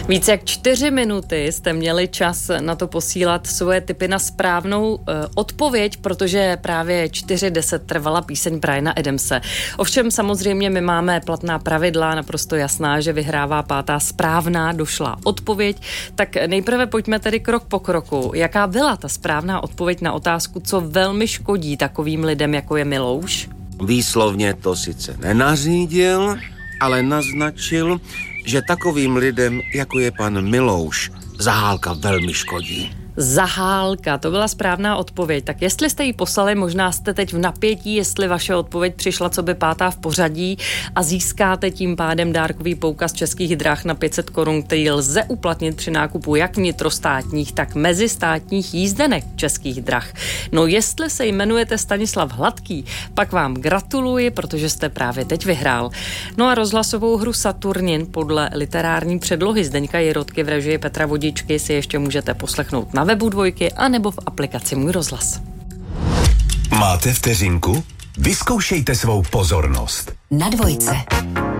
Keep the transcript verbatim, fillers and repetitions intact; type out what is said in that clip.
Více jak čtyři minuty jste měli čas na to posílat svoje tipy na správnou uh, odpověď, protože právě čtyři deset trvala píseň Briana Adamse. Ovšem samozřejmě my máme platná pravidla, naprosto jasná, že vyhrává pátá správná došlá odpověď. Tak nejprve pojďme tedy krok po kroku. Jaká byla ta správná odpověď na otázku, co velmi škodí takovým lidem, jako je Milouš? Výslovně to sice nenařídil, ale naznačil, že takovým lidem, jako je pan Milouš, Zahálka velmi škodí. Zahálka, to byla správná odpověď. Tak jestli jste ji poslali, možná jste teď v napětí, jestli vaše odpověď přišla co by pátá v pořadí a získáte tím pádem dárkový poukaz Českých drah na pět set korun, který lze uplatnit při nákupu jak vnitrostátních, tak mezistátních jízdenek Českých drah. No jestli se jmenujete Stanislav Hladký, pak vám gratuluji, protože jste právě teď vyhrál. No a rozhlasovou hru Saturnin podle literární předlohy Zdeňka Jirotky v režii Petra Vodičky si ještě můžete poslechnout na webu Dvojky a nebo v aplikaci Můj rozhlas. Máte vteřinku? Vyzkoušejte svou pozornost. Na Dvojce.